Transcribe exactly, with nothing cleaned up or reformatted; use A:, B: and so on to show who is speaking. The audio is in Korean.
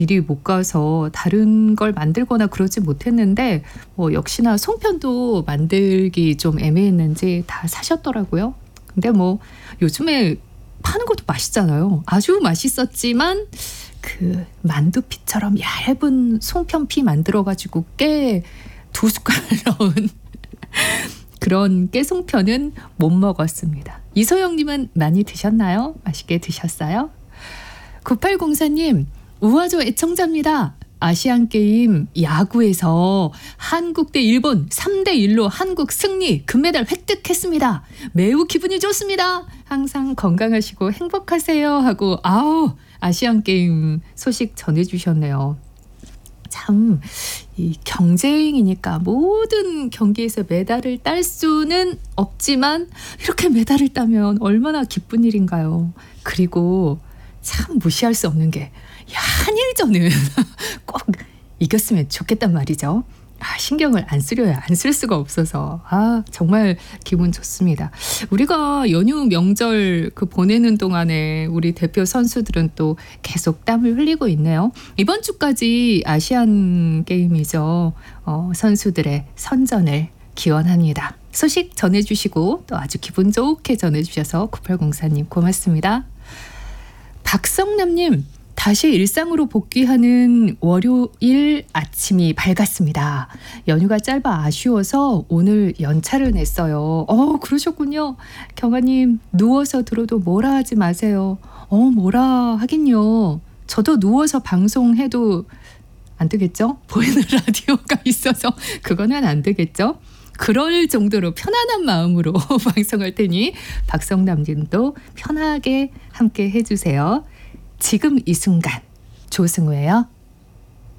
A: 미리 못 가서 다른 걸 만들거나 그러지 못했는데 뭐 역시나 송편도 만들기 좀 애매했는지 다 사셨더라고요. 근데 뭐 요즘에 파는 것도 맛있잖아요. 아주 맛있었지만 그 만두피처럼 얇은 송편피 만들어가지고 깨 두 숟갈 넣은 그런 깨송편은 못 먹었습니다. 이소영님은 많이 드셨나요? 맛있게 드셨어요? 구팔공사님, 우아조 애청자입니다. 아시안게임 야구에서 한국 대 일본 삼 대 일로 한국 승리, 금메달 획득했습니다. 매우 기분이 좋습니다. 항상 건강하시고 행복하세요 하고 아우 아시안게임 소식 전해주셨네요. 참 이 경쟁이니까 모든 경기에서 메달을 딸 수는 없지만 이렇게 메달을 따면 얼마나 기쁜 일인가요. 그리고 참 무시할 수 없는 게 한일전은 꼭 이겼으면 좋겠단 말이죠. 아, 신경을 안 쓰려야 안 쓸 수가 없어서 아 정말 기분 좋습니다. 우리가 연휴 명절 그 보내는 동안에 우리 대표 선수들은 또 계속 땀을 흘리고 있네요. 이번 주까지 아시안 게임이죠. 어, 선수들의 선전을 기원합니다. 소식 전해주시고 또 아주 기분 좋게 전해주셔서 구팔공사님 고맙습니다. 박성남님, 다시 일상으로 복귀하는 월요일 아침이 밝았습니다. 연휴가 짧아 아쉬워서 오늘 연차를 냈어요. 어, 그러셨군요. 경아님, 누워서 들어도 뭐라 하지 마세요. 어, 뭐라 하긴요. 저도 누워서 방송해도 안 되겠죠? 보이는 라디오가 있어서 그거는 안 되겠죠? 그럴 정도로 편안한 마음으로 방송할 테니 박성남님도 편하게 함께 해주세요. 지금 이 순간 조승우예요.